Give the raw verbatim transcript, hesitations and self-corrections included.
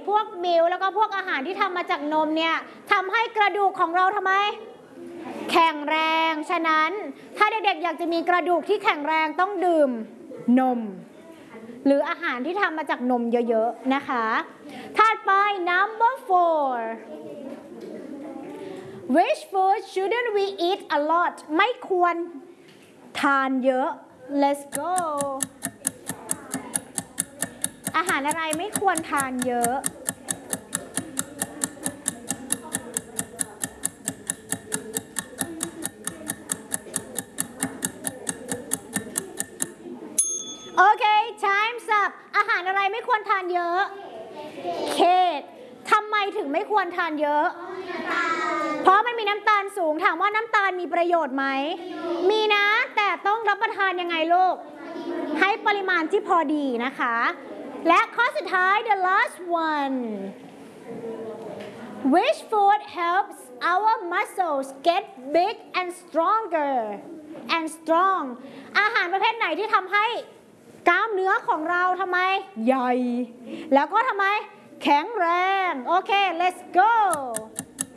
พวกมิลค์แล้วก็พวกอาหารที่ทำมาจากนมเนี่ยทำให้กระดูกของเราทำไมแข็งแรงฉะนั้นถ้าเด็กๆอยากจะมีกระดูกที่แข็งแรงต้องดื่มนมหรืออาหารที่ทำมาจากนมเยอะๆนะคะถัดไป number four which food shouldn't we eat a lot ไม่ควรทานเยอะ let's go อาหารอะไรไม่ควรทานเยอะโอเค time's up อาหารอะไรไม่ควรทานเยอะเค้กทำไมถึงไม่ควรทานเยอะเพราะมันมีน้ำตาลสูงถามว่าน้ำตาลมีประโยชน์ไหมมีนะแต่ต้องรับประทานยังไงลูกให้ปริมาณที่พอดีนะคะและข้อสุดท้าย the last one which food helps our muscles get big and stronger and strong อาหารประเภทไหนที่ทำให้กล้ามเนื้อของเราทำไมใหญ่แล้วก็ทำไมแข็งแรงโอเค let's go